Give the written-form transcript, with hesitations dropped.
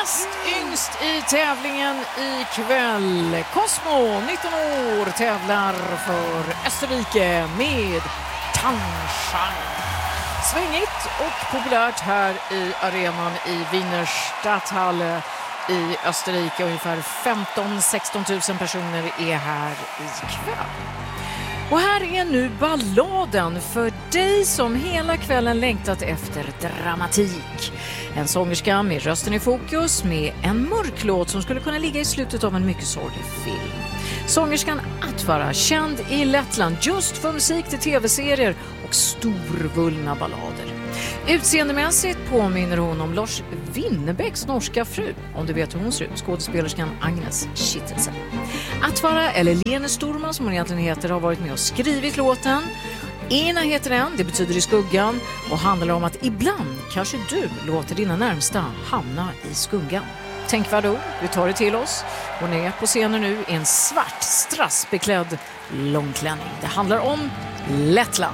näst yngst i tävlingen ikväll. Cosmo, 19 år, tävlar för Österrike med Tanchang. Svängigt och populärt här i arenan i Wiener Stadthalle i Österrike. Ungefär 15-16 000 personer är här ikväll. Och här är nu balladen för dig som hela kvällen längtat efter dramatik. En sångerska med rösten i fokus med en mörk låt som skulle kunna ligga i slutet av en mycket sorglig film. Sångerskan Atvara, känd i Lettland just för musik till tv-serier och storvullna ballader. Utseendemässigt påminner hon om Lars Winnerbäcks norska fru, om du vet hur hon ser ut, skådespelerskan Agnes Kittelsen. Atvara, eller Lene Storman som hon egentligen heter, har varit med och skrivit låten. Ena heter den, det betyder i skuggan, och handlar om att ibland kanske du låter dina närmsta hamna i skuggan. Tänkvärd ord, vi tar det till oss. Hon är på scenen nu i en svart strassbeklädd långklänning. Det handlar om Lettland.